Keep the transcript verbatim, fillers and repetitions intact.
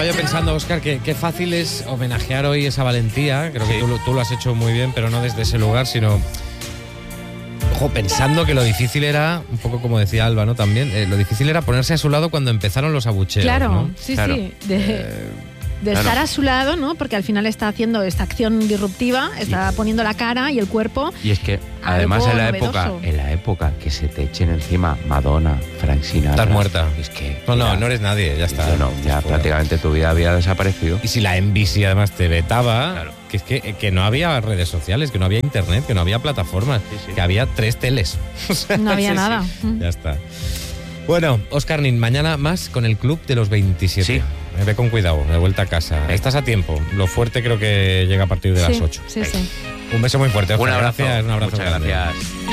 Estaba yo pensando, Óscar, que qué fácil es homenajear hoy esa valentía. Creo Sí. que tú, lo- tú lo has hecho muy bien, pero no desde ese lugar, sino... Ojo, pensando que lo difícil era, un poco como decía Alba, ¿no? También, eh, lo difícil era ponerse a su lado cuando empezaron los abucheos, Claro, ¿no? sí, Claro. sí. De, Eh, de claro. estar a su lado, ¿no? Porque al final está haciendo esta acción disruptiva, está poniendo la cara y el cuerpo. Y es que además en la Algo época, novedoso. en la época que se te echen encima Madonna, Frank Sinatra. Estás muerta. Es que no, no, mira, no eres nadie, ya está. yo no, ya Fuera. prácticamente tu vida había desaparecido. Y si la N B C además te vetaba, Claro. que es que, que no había redes sociales, que no había internet, que no había plataformas, Sí, sí. que había tres teles. O sea, No había sí, nada. sí, ya está. Bueno, Óscar Nin, mañana más con el Club de los veintisiete. Sí. Eh, Ve con cuidado, de vuelta a casa. Estás a tiempo. Lo fuerte creo que llega a partir de las Sí, ocho. sí, sí. Un beso muy fuerte, Óscar. Un abrazo. Gracias, un abrazo Muchas grande. gracias.